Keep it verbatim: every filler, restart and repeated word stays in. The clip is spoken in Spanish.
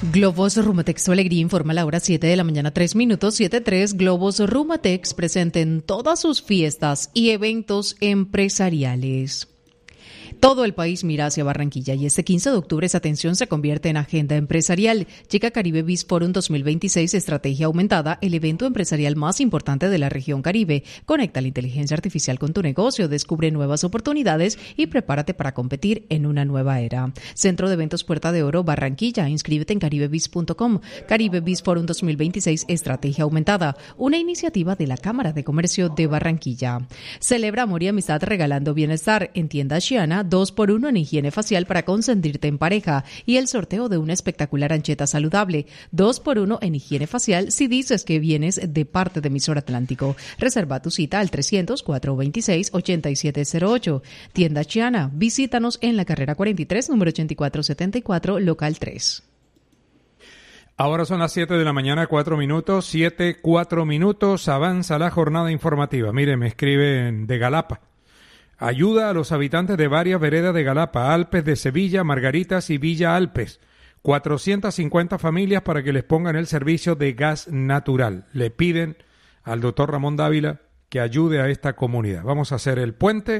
Globos Rumatex Tu Alegría informa a la hora siete de la mañana, tres minutos, siete tres. Globos Rumatex presenten todas sus fiestas y eventos empresariales. Todo el país mira hacia Barranquilla y este quince de octubre esa atención se convierte en agenda empresarial. Llega Caribe Biz Forum dos mil veintiséis, Estrategia Aumentada, el evento empresarial más importante de la región Caribe. Conecta la inteligencia artificial con tu negocio, descubre nuevas oportunidades y prepárate para competir en una nueva era. Centro de Eventos Puerta de Oro, Barranquilla. Inscríbete en caribe biz punto com. Caribe Biz Forum dos mil veintiséis, Estrategia Aumentada, una iniciativa de la Cámara de Comercio de Barranquilla. Celebra amor y amistad regalando bienestar en tienda Xiana. Dos por uno en higiene facial para consentirte en pareja y el sorteo de una espectacular ancheta saludable. Dos por uno en higiene facial si dices que vienes de parte de Emisor Atlántico. Reserva tu cita al trescientos, cuatrocientos veintiséis, ochenta y siete cero ocho. Tienda Chiana. Visítanos en la carrera cuarenta y tres, número ochenta y cuatro setenta y cuatro, local tres. Ahora son las siete de la mañana, cuatro minutos, siete, cuatro minutos, avanza la jornada informativa. Mire, me escriben de Galapa. Ayuda a los habitantes de varias veredas de Galapa, Alpes de Sevilla, Margaritas y Villa Alpes. cuatrocientas cincuenta familias para que les pongan el servicio de gas natural. Le piden al doctor Ramón Dávila que ayude a esta comunidad. Vamos a hacer el puente